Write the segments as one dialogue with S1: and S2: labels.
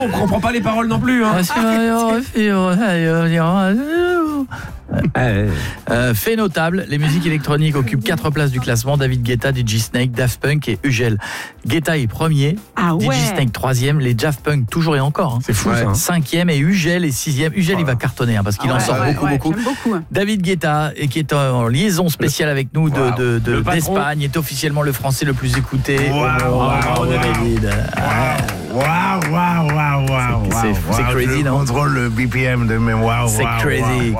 S1: On comprend pas les paroles non plus. Hein.
S2: Fait notable, les musiques électroniques occupent 4 places du classement. David Guetta, DJ Snake, Daft Punk et Ugel. Guetta est premier, DJ Snake 3e, les Daft Punk toujours et encore.
S1: C'est fou ça.
S2: 5e et Ugel est 6e. Ugel il va cartonner parce qu'il en sort beaucoup. David Guetta, qui est en liaison spéciale avec nous d'Espagne, est officiellement le français le plus écouté. David. C'est crazy, non?
S3: Je contrôle le BPM de mes
S2: C'est crazy.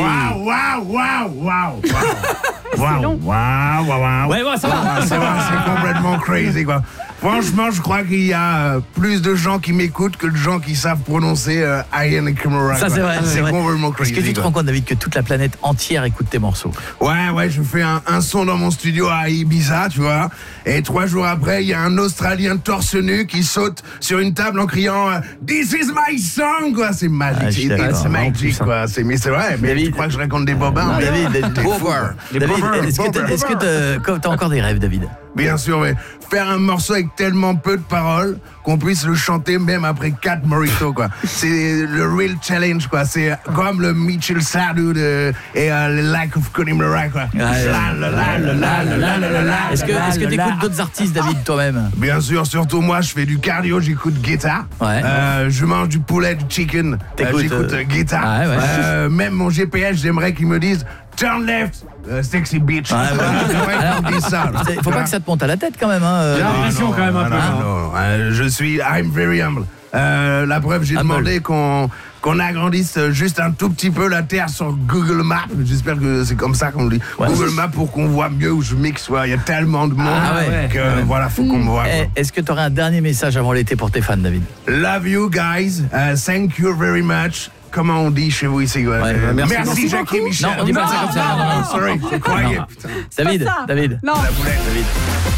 S1: Ouais, ça va.
S3: C'est complètement crazy, quoi. Franchement, je crois qu'il y a plus de gens qui m'écoutent que de gens qui savent prononcer Aya Nakamura.
S2: Ça, c'est vrai.
S3: C'est complètement crazy.
S2: Est-ce que tu te rends compte, David, que toute la planète entière écoute tes morceaux?
S3: Ouais, je fais un son dans mon studio à Ibiza, tu vois. Et 3 jours après, il y a un Australien torse nu qui saute sur une table en criant This is my song, quoi. C'est magique. C'est magique, quoi. Mais c'est vrai. Mais
S2: David,
S3: tu crois que je raconte des bobins?
S2: David, est-ce que t'as encore des rêves, David?
S3: Bien sûr, mais faire un morceau avec tellement peu de paroles qu'on puisse le chanter même après 4 mojitos, quoi. C'est le real challenge, quoi. C'est comme le Mitchell Sardou et le Lack of Connemara, quoi.
S2: Est-ce que t'écoutes d'autres artistes, David, toi-même?
S3: Bien sûr, surtout moi, je fais du cardio, j'écoute Guetta. Je mange du poulet, du chicken, j'écoute Guetta. Même mon GPS, j'aimerais qu'ils me disent turn left, sexy bitch.
S2: Il faut pas que ça te monte à la tête quand même.
S1: J'ai l'impression quand même un peu.
S3: I'm very humble. La preuve, j'ai demandé qu'on agrandisse juste un tout petit peu la terre sur Google Maps. J'espère que c'est comme ça qu'on le dit. Google Maps pour qu'on voit mieux où je mixe. Il y a tellement de monde que voilà, faut qu'on me voit.
S2: Est-ce que tu aurais un dernier message avant l'été pour tes fans, David?
S3: Love you guys. Thank you very much. Comment on dit chez vous ici? Merci Jackie Michel.
S2: Non, on dit pas ça comme ça.
S3: Sorry, c'est croyé.
S2: David.
S4: Non.
S2: David.